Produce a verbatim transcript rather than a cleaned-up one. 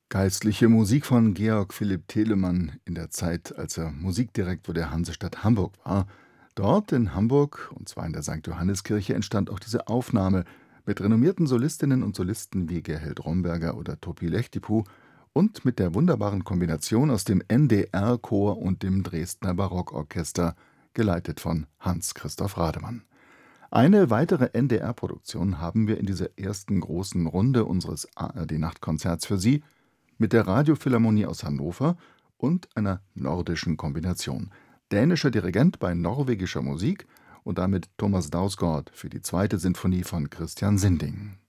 Geistliche Musik von Georg Philipp Telemann in der Zeit, als er Musikdirektor der Hansestadt Hamburg war. Dort in Hamburg, und zwar in der Sankt Johanneskirche, entstand auch diese Aufnahme mit renommierten Solistinnen und Solisten wie Gerheld Romberger oder Topi Lechtipu und mit der wunderbaren Kombination aus dem N D R-Chor und dem Dresdner Barockorchester, geleitet von Hans-Christoph Rademann. Eine weitere N D R-Produktion haben wir in dieser ersten großen Runde unseres A R D-Nachtkonzerts für Sie mit der Radiophilharmonie aus Hannover und einer nordischen Kombination. Dänischer Dirigent bei norwegischer Musik und damit Thomas Dausgaard für die zweite Sinfonie von Christian Sinding.